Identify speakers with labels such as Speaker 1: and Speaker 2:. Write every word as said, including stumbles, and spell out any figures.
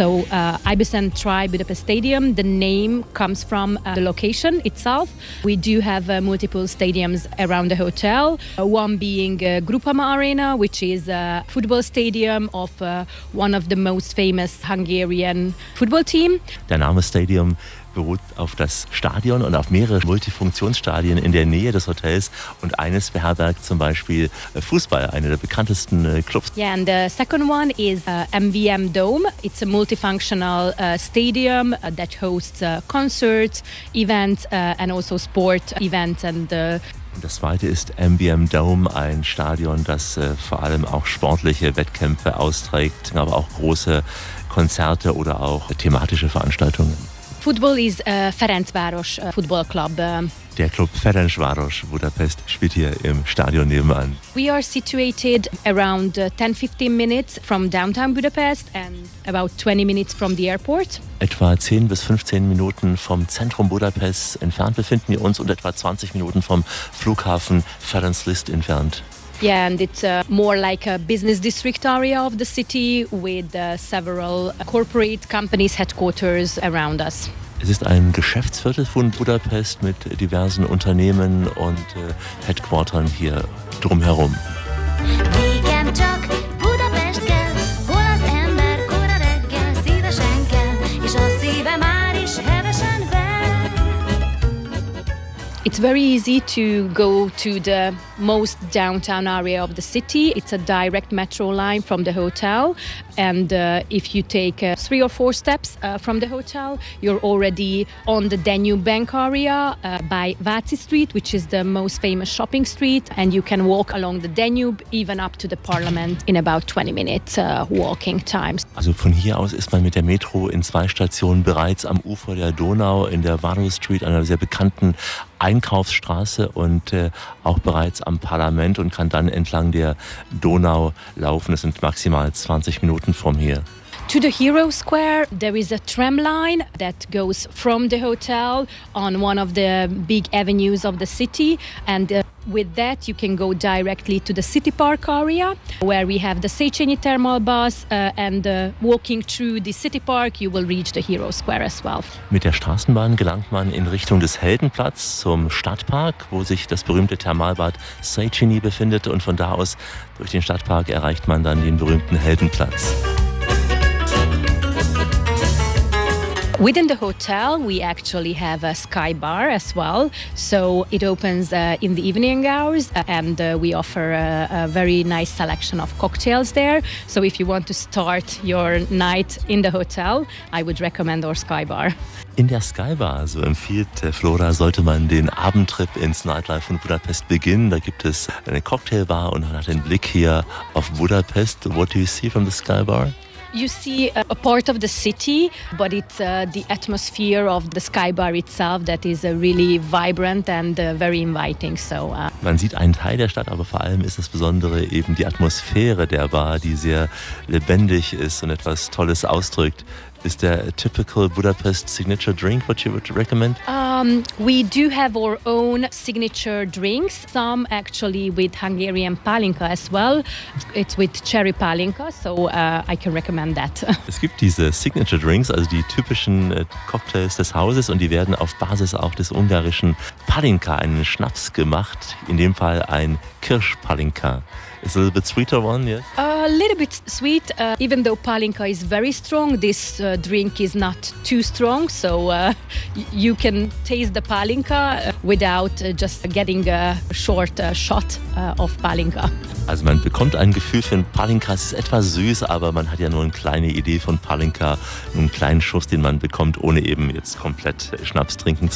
Speaker 1: So uh, Ibisen Tri Budapest Stadium, the name comes from uh, the location itself. We do have uh, multiple stadiums around the hotel, uh, one being uh, Groupama Arena, which is a football stadium of uh, one of the most famous Hungarian football team.
Speaker 2: Der Name Stadium beruht auf das Stadion und auf mehrere Multifunktionsstadien in der Nähe des Hotels und eines beherbergt zum Beispiel Fußball, einer der bekanntesten Clubs.
Speaker 1: Yeah, and the second one is uh, M V M Dome. It's a multifunctional uh, stadium uh, that hosts uh, concerts, events uh, and also sport events and uh,
Speaker 2: Das zweite ist M V M Dome, ein Stadion, das äh, vor allem auch sportliche Wettkämpfe austrägt, aber auch große Konzerte oder auch thematische Veranstaltungen.
Speaker 1: Football is uh, Ferencváros uh, Football Club. Uh,
Speaker 2: Der Club Ferencváros Budapest spielt hier im Stadion nebenan.
Speaker 1: We are situated around uh, ten to fifteen minutes from downtown Budapest and about twenty minutes from the airport.
Speaker 2: Etwa zehn bis fünfzehn Minuten vom Zentrum Budapest entfernt befinden wir uns und etwa zwanzig Minuten vom Flughafen Ferenc Liszt entfernt.
Speaker 1: Yeah, and it's uh, more like a business district area of the city with uh, several corporate companies' headquarters around us.
Speaker 2: Es ist ein Geschäftsviertel von Budapest mit diversen Unternehmen und äh, Headquartern hier drumherum.
Speaker 1: It's very easy to go to the most downtown area of the city. It's a direct metro line from the hotel. And uh, if you take uh, three or four steps uh, from the hotel, you're already on the Danube Bank area uh, by Váci Street, which is the most famous shopping street. And you can walk along the Danube, even up to the Parliament, in about twenty minutes uh, walking time.
Speaker 2: Also von hier aus ist man mit der Metro in zwei Stationen bereits am Ufer der Donau in der Vado Street, einer sehr bekannten Einkaufsstraße und äh, auch bereits am Parlament und kann dann entlang der Donau laufen. Es sind maximal zwanzig Minuten von hier.
Speaker 1: To the Hero Square, there is a tram line that goes from the hotel on one of the big avenues of the city. And uh, with that, you can go directly to the City Park area, where we have the Széchenyi Thermal bus. Uh, and uh, walking through the City Park, you will reach the Hero Square as well.
Speaker 2: Mit der Straßenbahn gelangt man in Richtung des Heldenplatz zum Stadtpark, wo sich das berühmte Thermalbad Széchenyi befindet. Und von da aus durch den Stadtpark erreicht man dann den berühmten Heldenplatz.
Speaker 1: Within the hotel, we actually have a sky bar as well. So it opens uh, in the evening hours uh, and uh, we offer a, a very nice selection of cocktails there. So if you want to start your night in the hotel, I would recommend our sky bar.
Speaker 2: In der Sky Bar, so empfiehlt Flora, sollte man den Abendtrip ins Nightlife von Budapest beginnen. Da gibt es eine Cocktailbar und man hat den Blick hier auf Budapest. What do you see from the Sky Bar?
Speaker 1: You see a, a part of the city, but it's uh, the atmosphere of the Sky Bar itself that is uh, really vibrant and uh, very inviting. So, uh
Speaker 2: Man sieht einen Teil der Stadt, aber vor allem ist das Besondere eben die Atmosphäre der Bar, die sehr lebendig ist und etwas Tolles ausdrückt. Is there a typical Budapest signature drink what you would recommend?
Speaker 1: Um, we do have our own signature drinks, some actually with Hungarian palinka as well. It's with cherry palinka, so uh, I can recommend that.
Speaker 2: Es gibt diese Signature Drinks, also die typischen äh, Cocktails des Hauses und die werden auf Basis auch des ungarischen Palinka, einen Schnaps gemacht, in dem Fall ein Kirschpalinka. It's a little bit sweeter one, yes?
Speaker 1: A little bit sweet, uh, even though palinka is very strong, this uh, drink is not too strong, so uh, y- you can taste the palinka uh, without uh, just getting a short uh, shot uh, of palinka.
Speaker 2: Also man bekommt ein Gefühl für ein Palinka, es ist etwas süß, aber man hat ja nur eine kleine Idee von Palinka, einen kleinen Schuss, den man bekommt, ohne eben jetzt komplett Schnaps trinken zu